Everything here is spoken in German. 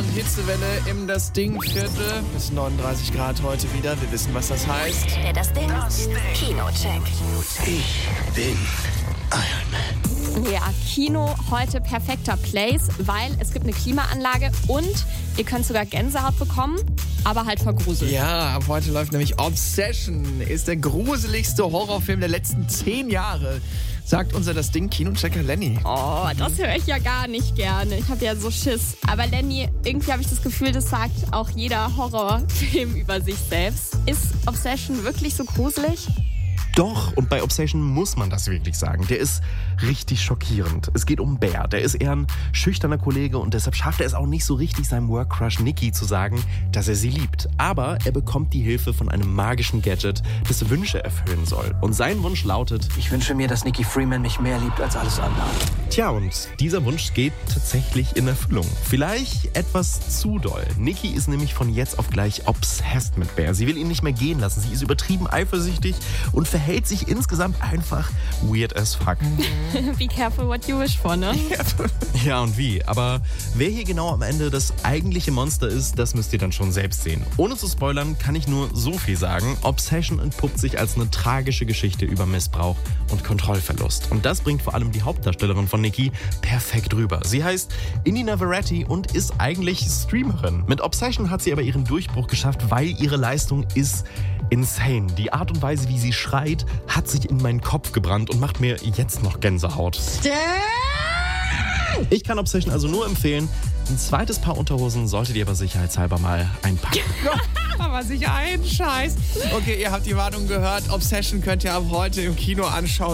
Hitzewelle im Das Ding-Viertel. Bis 39 Grad heute wieder. Wir wissen, was das heißt. Das Ding. Kinocheck. Ich bin Iron Man. Ja, Kino heute perfekter Place, weil es gibt eine Klimaanlage und ihr könnt sogar Gänsehaut bekommen, aber halt vergruselt. Ja, ab heute läuft nämlich Obsession. Ist der gruseligste Horrorfilm der letzten 10 Jahre, sagt unser Das Ding-Kinochecker Lenny. Oh, das höre ich ja gar nicht gerne. Ich habe ja so Schiss. Aber Lenny, irgendwie habe ich das Gefühl, das sagt auch jeder Horrorfilm über sich selbst. Ist Obsession wirklich so gruselig? Doch, und bei Obsession muss man das wirklich sagen. Der ist richtig schockierend. Es geht um Bear. Der ist eher ein schüchterner Kollege und deshalb schafft er es auch nicht so richtig, seinem Workcrush Nikki zu sagen, dass er sie liebt. Aber er bekommt die Hilfe von einem magischen Gadget, das Wünsche erfüllen soll. Und sein Wunsch lautet: Ich wünsche mir, dass Nikki Freeman mich mehr liebt als alles andere. Tja, und dieser Wunsch geht tatsächlich in Erfüllung. Vielleicht etwas zu doll. Nikki ist nämlich von jetzt auf gleich obsessed mit Bear. Sie will ihn nicht mehr gehen lassen. Sie ist übertrieben eifersüchtig und verhält sich insgesamt einfach weird as fuck. Be careful what you wish for, ne? Ja, und wie? Aber wer hier genau am Ende das eigentliche Monster ist, das müsst ihr dann schon selbst sehen. Ohne zu spoilern, kann ich nur so viel sagen. Obsession entpuppt sich als eine tragische Geschichte über Missbrauch und Kontrollverlust. Und das bringt vor allem die Hauptdarstellerin von Nikki perfekt rüber. Sie heißt Indy Navarrete und ist eigentlich Streamerin. Mit Obsession hat sie aber ihren Durchbruch geschafft, weil ihre Leistung ist insane. Die Art und Weise, wie sie schreit, hat sich in meinen Kopf gebrannt und macht mir jetzt noch Gänsehaut. Ich kann Obsession also nur empfehlen. Ein zweites Paar Unterhosen solltet ihr aber sicherheitshalber mal einpacken. Aber sich ein Scheiß. Okay, ihr habt die Warnung gehört. Obsession könnt ihr ab heute im Kino anschauen.